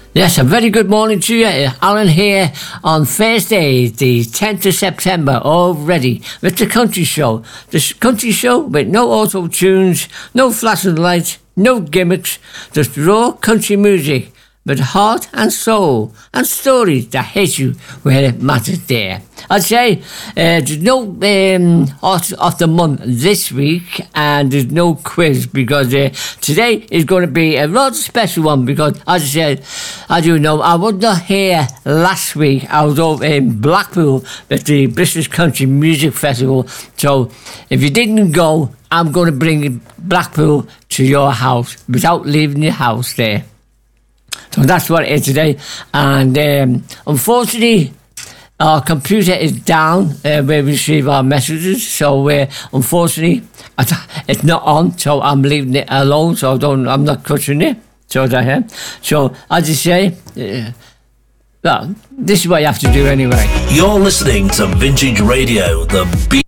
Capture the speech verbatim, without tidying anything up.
Yes, a very good morning to you. Alan here on Thursday, the tenth of September, already with the Country Show. The Country Show with no auto-tunes, no flashing lights, no gimmicks, just raw country music with heart and soul and stories that hit you where it matters there. I'd say uh, there's no um, Hot of the Month this week, and there's no quiz because uh, today is going to be a rather special one because, as I said, as you know, I was not here last week. I was over in Blackpool at the British Country Music Festival. So if you didn't go, I'm going to bring Blackpool to your house without leaving your house there. So that's what it is today. And um, unfortunately, our computer is down uh, where we receive our messages. So uh, unfortunately, it's not on. So I'm leaving it alone. So I don't, I'm not touching it. So that, uh, so as you say, uh, well, this is what you have to do anyway. You're listening to Vintage Radio, the beat.